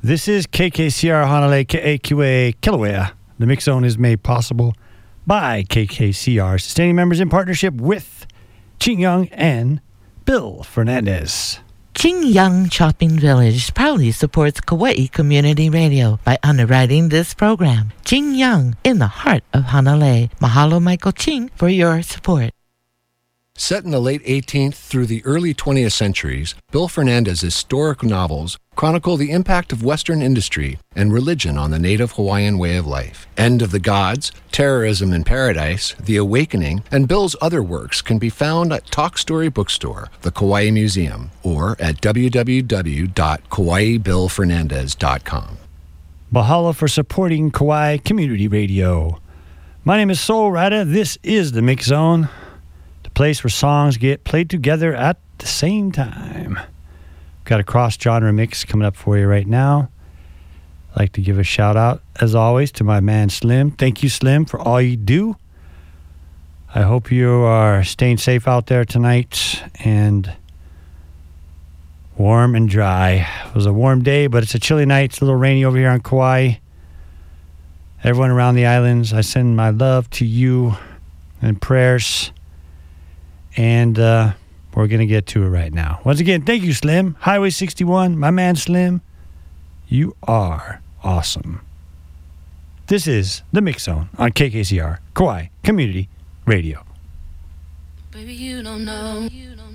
This is KKCR Honolulu, KAQA, Kilauea. The Mix Zone is made possible by KKCR, sustaining members in partnership with Ching Young and Bill Fernandez. Ching Young Shopping Village proudly supports Kauai Community Radio by underwriting this program. Ching Young, in the heart of Hanalei. Mahalo, Michael Ching, for your support. Set in the late 18th through the early 20th centuries, Bill Fernandez's historic novels chronicle the impact of Western industry and religion on the native Hawaiian way of life. End of the Gods, Terrorism in Paradise, The Awakening, and Bill's other works can be found at Talk Story Bookstore, the Kauai Museum, or at www.kawaibillfernandez.com. Mahalo for supporting Kauai Community Radio. My name is Soul Rider. This is the Mix Zone, the place where songs get played together at the same time. Got a cross-genre mix coming up for you right now. I'd like to give a shout-out, as always, to my man Slim. Thank you, Slim, for all you do. I hope you are staying safe out there tonight and warm and dry. It was a warm day, but it's a chilly night. It's a little rainy over here on Kauai. Everyone around the islands, I send my love to you and prayers. And we're going to get to it right now. Once again, thank you, Slim. Highway 61, my man Slim. You are awesome. This is The Mix Zone on KKCR, Kauai Community Radio. Baby, you don't know.